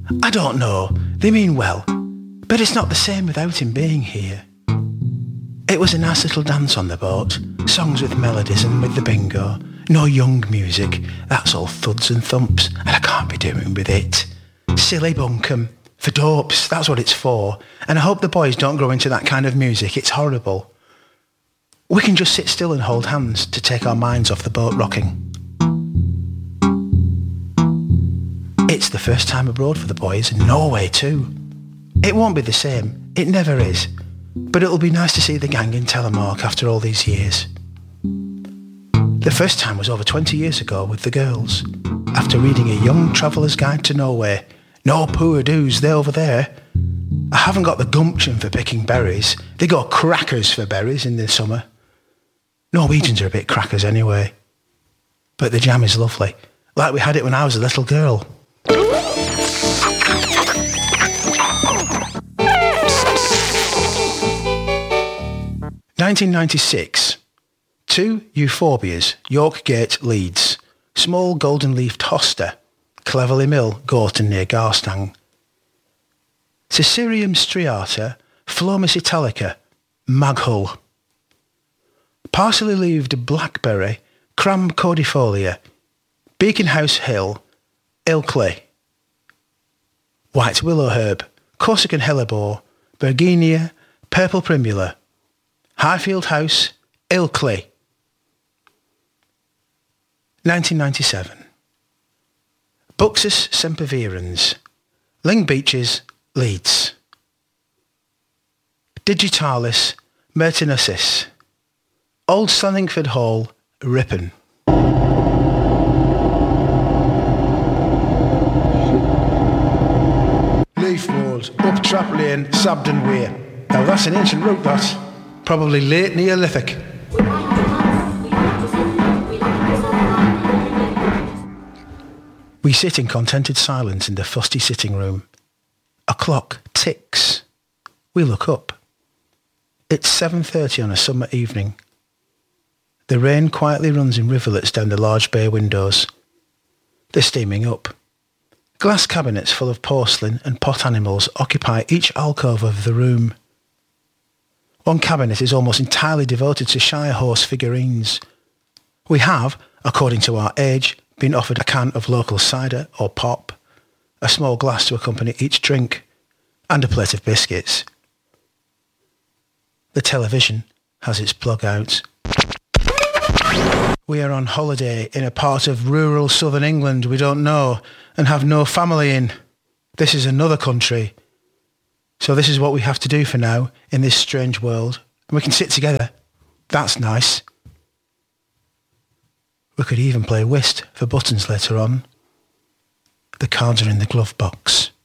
I don't know, they mean well, but it's not the same without him being here. It was a nice little dance on the boat, songs with melodies and with the bingo. No young music, that's all thuds and thumps, and I can't be doing with it. Silly bunkum. For dopes, that's what it's for. And I hope the boys don't grow into that kind of music, it's horrible. We can just sit still and hold hands to take our minds off the boat rocking. It's the first time abroad for the boys, and Norway too. It won't be the same, it never is. But it'll be nice to see the gang in Telemark after all these years. The first time was over 20 years ago with the girls. After reading A Young Traveller's Guide to Norway. No poor do's, they over there. I haven't got the gumption for picking berries. They go crackers for berries in the summer. Norwegians are a bit crackers anyway. But the jam is lovely, like we had it when I was a little girl. 1996. 2 Euphorbias, York Gate, Leeds. Small golden-leafed hosta. Cleverly Mill, Gorton near Garstang. Cicereum striata, Phlomis italica, Maghull. Parsley-leaved blackberry, Cram cordifolia, Beacon House Hill, Ilkley. White willow herb, Corsican hellebore, Bergenia, purple primula. Highfield House, Ilkley. 1997. Buxus sempervirens, Ling Beaches, Leeds. Digitalis mertinosis, Old Stanningford Hall, Ripon. Leafmould, up Trap Lane, Sabden Weir. Now that's an ancient route, that. Probably late Neolithic. We sit in contented silence in the fusty sitting room. A clock ticks. We look up. It's 7:30 on a summer evening. The rain quietly runs in rivulets down the large bay windows. They're steaming up. Glass cabinets full of porcelain and pot animals occupy each alcove of the room. One cabinet is almost entirely devoted to Shire horse figurines. We have, according to our age, been offered a can of local cider or pop, a small glass to accompany each drink, and a plate of biscuits. The television has its plug out. We are on holiday in a part of rural southern England we don't know and have no family in. This is another country. So this is what we have to do for now in this strange world. And we can sit together. That's nice. We could even play whist for buttons later on. The cards are in the glove box.